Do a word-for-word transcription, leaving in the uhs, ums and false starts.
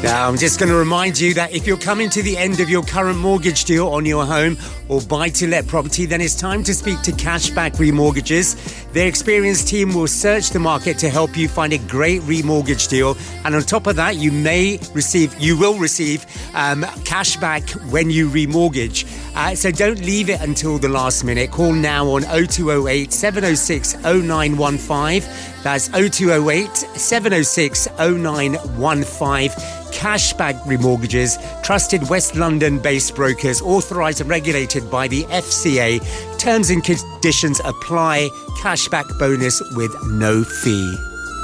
Now, I'm just going to remind you that if you're coming to the end of your current mortgage deal on your home or buy-to-let property, then it's time to speak to Cashback Remortgages. Their experienced team will search the market to help you find a great remortgage deal. And on top of that, you may receive, you will receive um, cash back when you remortgage. Uh, so don't leave it until the last minute. Call now on oh two oh eight, seven oh six, oh nine one five. That's oh two oh eight, seven oh six, oh nine one five. Cashback Remortgages, trusted West London-based brokers, authorised and regulated by the F C A. Terms and conditions apply. Cashback bonus with no fee.